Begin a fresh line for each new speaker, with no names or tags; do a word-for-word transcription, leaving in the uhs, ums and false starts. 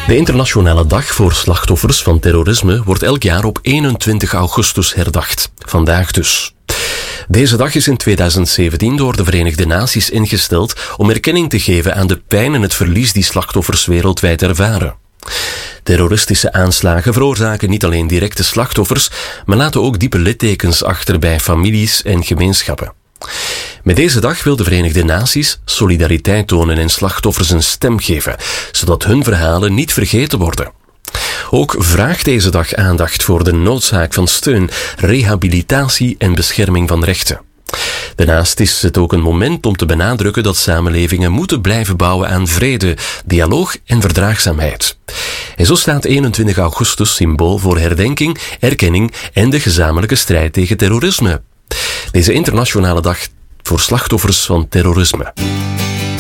De internationale dag voor slachtoffers van terrorisme wordt elk jaar op eenentwintig augustus herdacht. Vandaag dus. Deze dag is in tweeduizend zeventien door de Verenigde Naties ingesteld om erkenning te geven aan de pijn en het verlies die slachtoffers wereldwijd ervaren. Terroristische aanslagen veroorzaken niet alleen directe slachtoffers, maar laten ook diepe littekens achter bij families en gemeenschappen. Met deze dag wil de Verenigde Naties solidariteit tonen en slachtoffers een stem geven, zodat hun verhalen niet vergeten worden. Ook vraagt deze dag aandacht voor de noodzaak van steun, rehabilitatie en bescherming van rechten. Daarnaast is het ook een moment om te benadrukken dat samenlevingen moeten blijven bouwen aan vrede, dialoog en verdraagzaamheid. En zo staat eenentwintig augustus symbool voor herdenking, erkenning en de gezamenlijke strijd tegen terrorisme. Deze internationale dag voor slachtoffers van terrorisme.